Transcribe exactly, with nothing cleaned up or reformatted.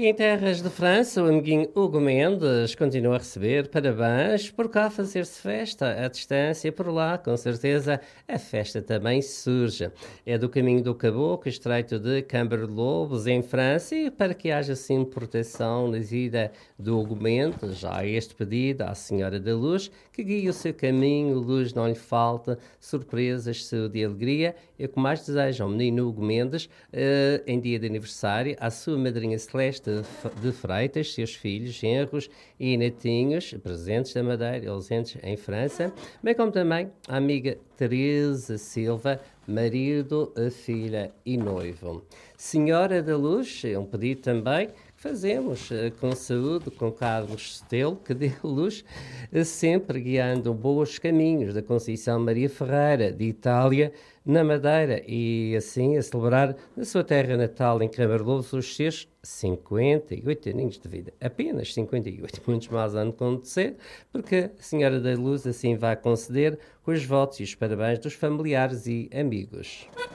E em terras de França, o amiguinho Hugo Mendes continua a receber parabéns por cá fazer-se festa à distância, por lá, com certeza, a festa também surge. É do caminho do Caboclo, estreito de Cambre-Lobos, em França, e para que haja assim proteção na vida do Hugo Mendes, já há este pedido à Senhora da Luz, que guie o seu caminho, luz não lhe falta, surpresas, saúde e alegria. É o que mais deseja ao menino Hugo Mendes, eh, em dia de aniversário, à sua madrinha Celeste de Freitas, seus filhos, genros e netinhos, presentes da Madeira, ausentes em França, bem como também a amiga Teresa Silva, marido, filha e noivo. Senhora da Luz, é um pedido também que fazemos com saúde, com Carlos Stelo, que dê luz, sempre guiando bons caminhos da Conceição Maria Ferreira, de Itália, na Madeira, e assim a celebrar na sua terra natal, em Cambre-Lobos, os seus cinquenta e oito aninhos de vida. Apenas cinquenta e oito, muitos mais anos de acontecer, porque a Senhora da Luz assim vai conceder os votos e os parabéns dos familiares e amigos.